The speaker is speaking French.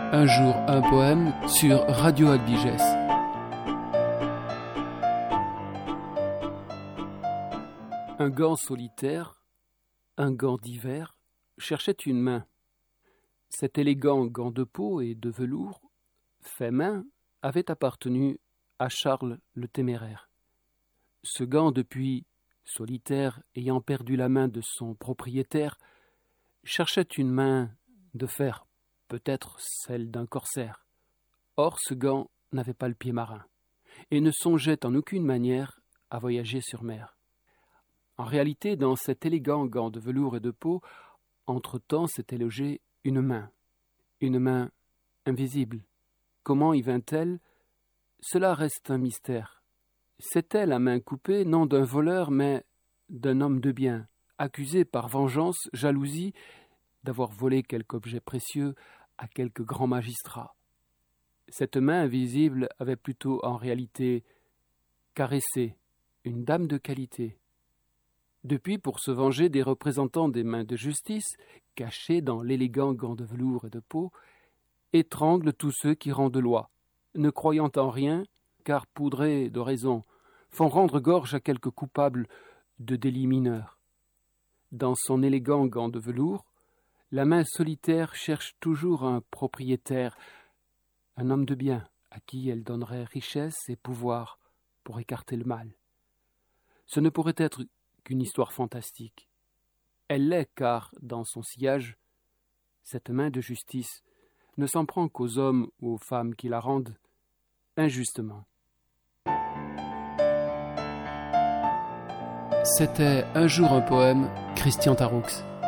Un jour, un poème sur Radio Albiges. Un gant solitaire, un gant d'hiver, cherchait une main. Cet élégant gant de peau et de velours, fait main, avait appartenu à Charles le Téméraire. Ce gant, depuis solitaire, ayant perdu la main de son propriétaire, cherchait une main de fer, peut-être celle d'un corsaire. Or, ce gant n'avait pas le pied marin, et ne songeait en aucune manière à voyager sur mer. En réalité, dans cet élégant gant de velours et de peau, entre-temps s'était logée une main invisible. Comment y vint-elle? Cela reste un mystère. C'était la main coupée, non d'un voleur, mais d'un homme de bien, accusé par vengeance, jalousie, d'avoir volé quelque objet précieux à quelque grand magistrat. Cette main invisible avait plutôt en réalité caressé une dame de qualité. Depuis, pour se venger des représentants des mains de justice, cachés dans l'élégant gant de velours et de peau, étrangle tous ceux qui rendent loi, ne croyant en rien, car poudrés de raison, font rendre gorge à quelques coupables de délits mineurs. Dans son élégant gant de velours, la main solitaire cherche toujours un propriétaire, un homme de bien, à qui elle donnerait richesse et pouvoir pour écarter le mal. Ce ne pourrait être qu'une histoire fantastique. Elle l'est car, dans son sillage, cette main de justice ne s'en prend qu'aux hommes ou aux femmes qui la rendent injustement. C'était Un jour un poème, Christian Taroux.